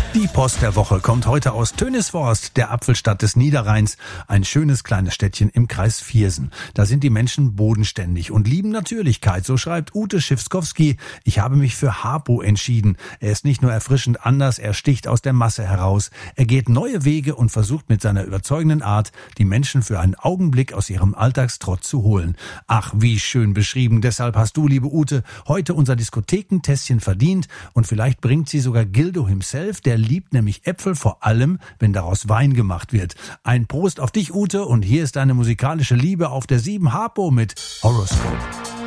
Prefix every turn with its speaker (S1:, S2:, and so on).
S1: Die Post der Woche kommt heute aus Tönisvorst, der Apfelstadt des Niederrheins, ein schönes kleines Städtchen im Kreis Viersen. Da sind die Menschen bodenständig und lieben Natürlichkeit, so schreibt Ute Schiffskowski. Ich habe mich für Harpo entschieden. Er ist nicht nur erfrischend anders, er sticht aus der Masse heraus. Er geht neue Wege und versucht mit seiner überzeugenden Art, die Menschen für einen Augenblick aus ihrem Alltagstrott zu holen. Ach, wie schön beschrieben. Deshalb hast du, liebe Ute, heute unser Diskothekentässchen verdient und vielleicht bringt sie sogar Gildo himself, der liebt nämlich Äpfel, vor allem, wenn daraus Wein gemacht wird. Ein Prost auf dich, Ute, und hier ist deine musikalische Liebe auf der 7 Harpo mit Horoscope.